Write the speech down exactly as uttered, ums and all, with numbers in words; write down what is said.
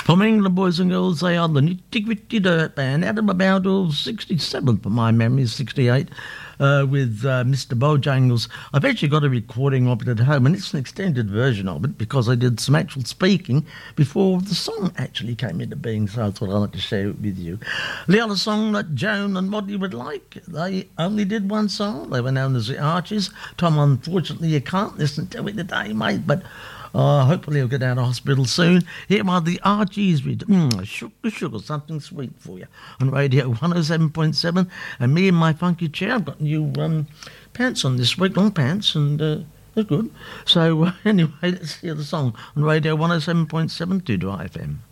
From England, boys and girls, they are the Nitty Gritty Dirt Band, out of about oh, sixty-seven, for my memory, sixty-eight, uh, with uh, Mister Bojangles. I've actually got a recording of it at home, and it's an extended version of it because I did some actual speaking before the song actually came into being, so I thought I'd like to share it with you. The other song that Joan and Rodney would like, they only did one song. They were known as the Archies. Tom, unfortunately, you can't listen to it today, mate, but Uh, hopefully he'll get out of hospital soon. Here are the Archies with mm, Sugar Sugar, something sweet for you, on Radio one oh seven point seven. And me and my funky chair, I've got new um, pants on this week, long pants, and uh, they're good. So uh, anyway, let's hear the song on Radio one oh seven point seven, Doo Doo F M.